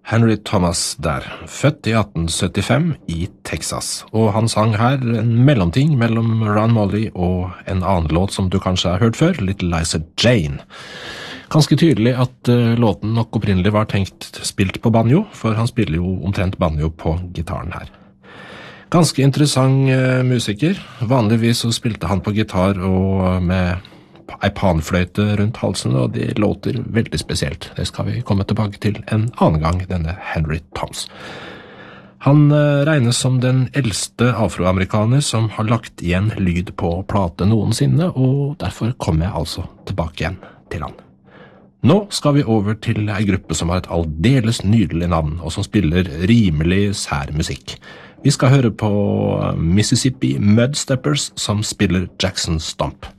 Henry Thomas der, født i 1875 i Texas, og han sang her en mellomting mellom Run Molly og en annen låt som du kanskje har hørt før, Little Liza Jane. Ganske tydelig at låten nok opprinnelig var tenkt spilt på banjo, for han spiller jo omtrent banjo på gitaren her. Ganske interessant musiker. Vanligvis så spilte han på gitar og med ei panfløyte rundt halsen, og det låter veldig spesielt. Det skal vi komme tilbake til en annen gang, denne Henry Thomas. Han regnes som den eldste afroamerikaner som har lagt igjen lyd på plate noensinne, og derfor kommer jeg altså tilbake igjen til han. Nå skal vi over til ei gruppe som har et aldeles nydelig navn, og som spiller rimelig sær musikk. Vi skal høre på Mississippi Mudsteppers som spiller Jackson Stomp.